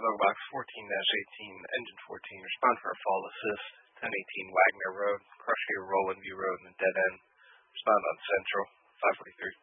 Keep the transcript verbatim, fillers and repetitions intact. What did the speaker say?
Log Box fourteen eighteen, Engine fourteen, respond for a fall assist. ten eighteen Wagner Road, Crusher Roland View Road, and the dead end. Respond on Central, five forty-three.